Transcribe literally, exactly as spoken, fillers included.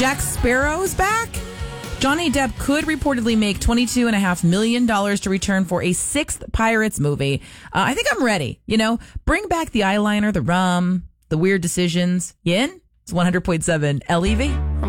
Jack Sparrow's back. Johnny Depp could reportedly make twenty-two point five million dollars to return for a sixth Pirates movie. Uh, I think I'm ready. You know, bring back the eyeliner, the rum, the weird decisions. You in? It's one hundred point seven L E V.